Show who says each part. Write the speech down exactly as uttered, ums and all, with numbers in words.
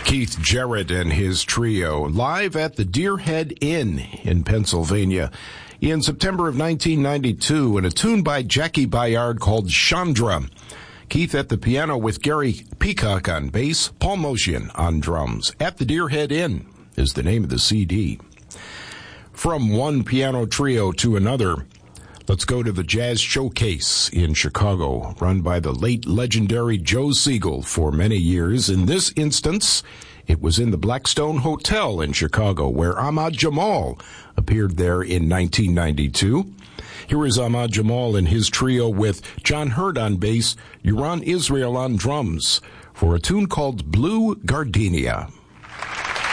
Speaker 1: Keith Jarrett and his trio, live at the Deerhead Inn in Pennsylvania in September of nineteen ninety-two, and a tune by Jackie Bayard called Chandra. Keith at the piano with Gary Peacock on bass, Paul Motian on drums. At the Deerhead Inn is the name of the C D. From one piano trio to another, let's go to the Jazz Showcase in Chicago, run by the late legendary Joe Siegel for many years. In this instance, it was in the Blackstone Hotel in Chicago, where Ahmad Jamal appeared there in nineteen ninety-two. Here is Ahmad Jamal and his trio with John Hurd on bass, Uran Israel on drums, for a tune called Blue Gardenia.